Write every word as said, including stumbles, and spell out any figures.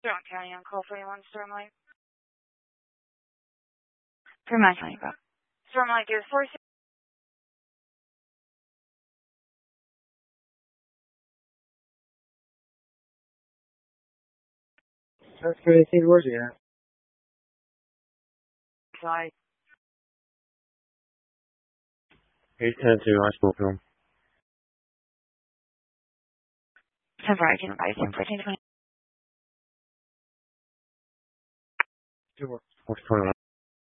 Strong County on call forty-one, Stormlight. Fremont County, go. Stormlight, give four six. That's good. Eighteen, where's he at? Side. eight ten two, I spoke to him. Temporary, can advise him fourteen twenty. Two more. fourteen twenty-one.